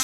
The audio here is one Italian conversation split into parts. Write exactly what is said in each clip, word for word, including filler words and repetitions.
Su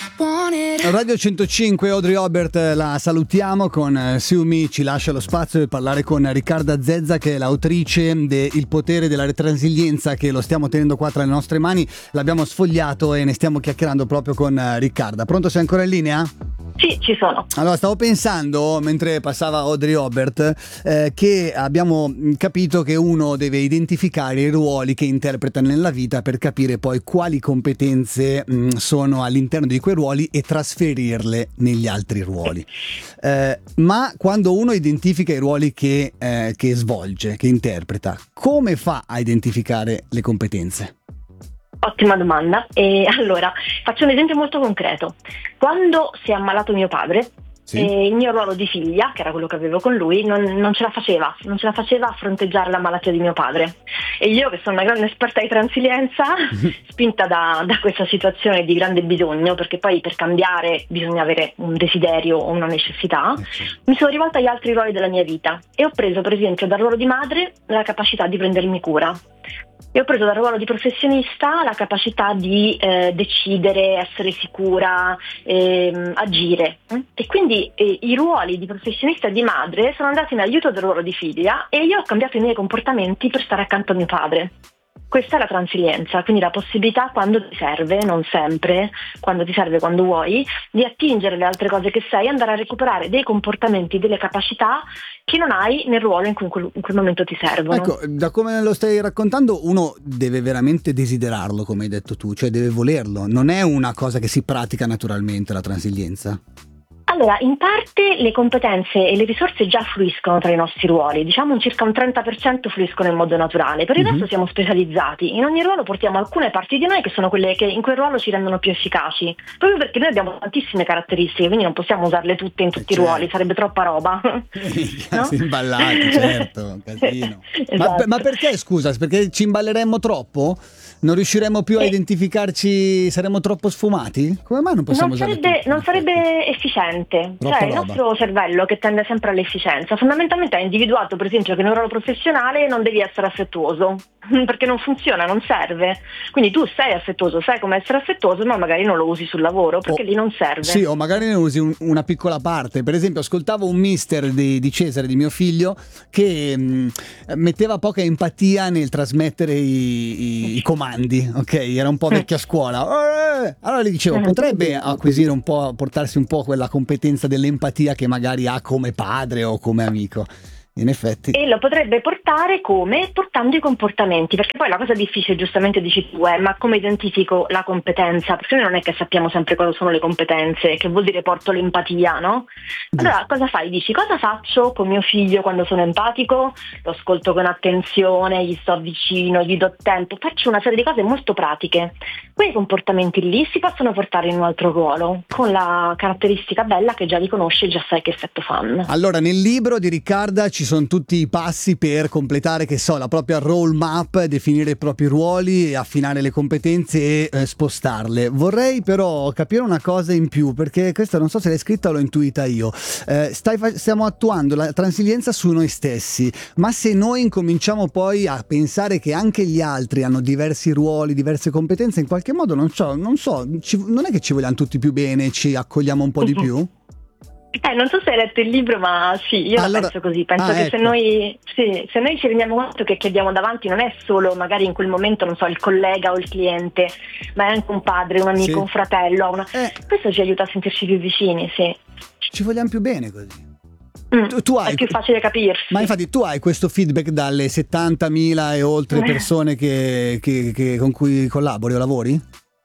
Radio centocinque Audrey Aubert la salutiamo con Sue Me, ci lascia lo spazio per parlare con Riccarda Zezza, che è l'autrice de Il potere della resilienza, che lo stiamo tenendo qua tra le nostre mani, l'abbiamo sfogliato e ne stiamo chiacchierando proprio con Riccarda. Pronto, sei ancora in linea? Sì, ci sono. Allora, stavo pensando, mentre passava Audrey Aubert, eh, che abbiamo capito che uno deve identificare i ruoli che interpreta nella vita per capire poi quali competenze mh, sono all'interno di quei ruoli e trasferirle negli altri ruoli. Eh, ma quando uno identifica i ruoli che, eh, che svolge, che interpreta, come fa a identificare le competenze? Ottima domanda. E allora, faccio un esempio molto concreto. Quando si è ammalato mio padre, sì. eh, il mio ruolo di figlia, che era quello che avevo con lui, non, non ce la faceva, non ce la faceva a fronteggiare la malattia di mio padre. E io, che sono una grande esperta di transilienza, spinta da, da questa situazione di grande bisogno, perché poi per cambiare bisogna avere un desiderio o una necessità, mi sono rivolta agli altri ruoli della mia vita e ho preso, per esempio, dal ruolo di madre la capacità di prendermi cura. E ho preso dal ruolo di professionista la capacità di eh, decidere, essere sicura, ehm, agire. E quindi eh, i ruoli di professionista e di madre sono andati in aiuto del ruolo di figlia e io ho cambiato i miei comportamenti per stare accanto a mio padre. Questa è la transilienza, quindi la possibilità, quando ti serve, non sempre, quando ti serve, quando vuoi, di attingere le altre cose che sei, andare a recuperare dei comportamenti, delle capacità che non hai nel ruolo in cui in quel, in quel momento ti servono. Ecco, da come lo stai raccontando, uno deve veramente desiderarlo, come hai detto tu, cioè deve volerlo. Non è una cosa che si pratica naturalmente, la transilienza. Allora, in parte le competenze e le risorse già fluiscono tra i nostri ruoli, diciamo circa un trenta per cento fluiscono in modo naturale, per il resto mm-hmm. siamo specializzati, in ogni ruolo portiamo alcune parti di noi che sono quelle che in quel ruolo ci rendono più efficaci, proprio perché noi abbiamo tantissime caratteristiche, quindi non possiamo usarle tutte in tutti certo. i ruoli, sarebbe troppa roba. No? Imballati, certo, casino. Esatto. Ma, ma perché, scusa, perché ci imballeremmo troppo? Non riusciremo più a eh. identificarci, saremo troppo sfumati? Come mai non possiamo non usare sarebbe, tutto? Non sarebbe efficiente, troppa cioè roba. Il nostro cervello, che tende sempre all'efficienza, fondamentalmente ha individuato, per esempio, che nel ruolo professionale non devi essere affettuoso, perché non funziona, non serve. Quindi tu sei affettuoso, sai come essere affettuoso, ma magari non lo usi sul lavoro, perché o, lì non serve. Sì, o magari ne usi un, una piccola parte. Per esempio, ascoltavo un mister di, di Cesare, di mio figlio, che mh, metteva poca empatia nel trasmettere i, i, i comandi. Ok, era un po' vecchia scuola. Allora gli dicevo, potrebbe acquisire un po', portarsi un po' quella competenza dell'empatia che magari ha come padre o come amico. In effetti. E lo potrebbe portare come? Portando i comportamenti, perché poi la cosa difficile, giustamente dici tu, è ma come identifico la competenza? Perché noi non è che sappiamo sempre cosa sono le competenze, che vuol dire porto l'empatia, no? Allora cosa fai? Dici, cosa faccio con mio figlio quando sono empatico? Lo ascolto con attenzione, gli sto vicino, gli do tempo, faccio una serie di cose molto pratiche. Quei comportamenti lì si possono portare in un altro ruolo, con la caratteristica bella che già li conosci e già sai che effetto fanno. Allora, nel libro di Riccarda ci sono tutti i passi per completare, che so, la propria role map, definire i propri ruoli, affinare le competenze e eh, spostarle. Vorrei però capire una cosa in più, perché questa non so se l'hai scritta o l'ho intuita io. Eh, stai fa- stiamo attuando la transilienza su noi stessi, ma se noi incominciamo poi a pensare che anche gli altri hanno diversi ruoli, diverse competenze, in qualche modo non so, non so, ci, non è che ci vogliamo tutti più bene, ci accogliamo un po' di più? Eh, non so se hai letto il libro, ma sì, io allora, la penso così, penso ah, che ecco. se noi sì, se noi ci rendiamo conto che chi abbiamo davanti non è solo magari in quel momento, non so, il collega o il cliente, ma è anche un padre, un amico, sì. un fratello, una... eh. questo ci aiuta a sentirci più vicini, sì. Ci vogliamo più bene così. Mm, tu, tu hai, è più facile capirsi. Ma infatti tu hai questo feedback dalle settantamila e oltre persone che, che, che, con cui collabori o lavori?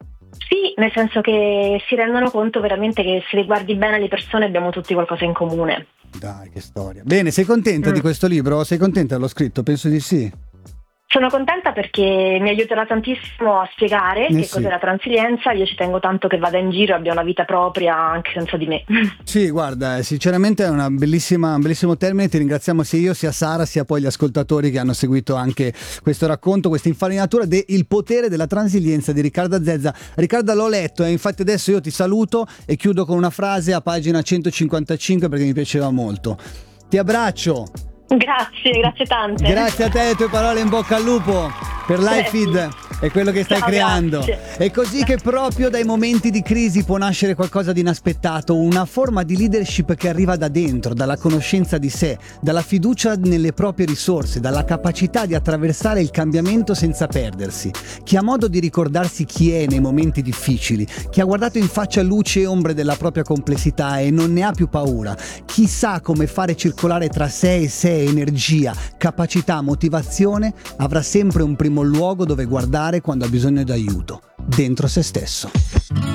Sì, nel senso che si rendono conto veramente che se guardi bene le persone abbiamo tutti qualcosa in comune. Dai, che storia. Bene, sei contenta mm. di questo libro? Sei contenta dello scritto? Penso di sì. Sono contenta perché mi aiuterà tantissimo a spiegare eh che sì. cos'è la transilienza. Io ci tengo tanto che vada in giro e abbia una vita propria anche senza di me. Sì, guarda, sinceramente è una bellissima, un bellissimo termine. Ti ringraziamo sia io, sia Sara, sia poi gli ascoltatori che hanno seguito anche questo racconto, questa infarinatura de Il potere della transilienza di Riccarda Zezza. Riccarda, l'ho letto e eh, infatti adesso io ti saluto e chiudo con una frase a pagina centocinquantacinque perché mi piaceva molto. Ti abbraccio. Grazie, grazie tante. Grazie a te e le tue parole, in bocca al lupo per Live Feed. È quello che stai Ciao, creando. grazie. È così che proprio dai momenti di crisi può nascere qualcosa di inaspettato, una forma di leadership che arriva da dentro, dalla conoscenza di sé, dalla fiducia nelle proprie risorse, dalla capacità di attraversare il cambiamento senza perdersi. Chi ha modo di ricordarsi chi è nei momenti difficili, chi ha guardato in faccia luce e ombre della propria complessità e non ne ha più paura, chi sa come fare circolare tra sé e sé energia, capacità, motivazione, avrà sempre un primo luogo dove guardare quando ha bisogno d'aiuto, dentro se stesso.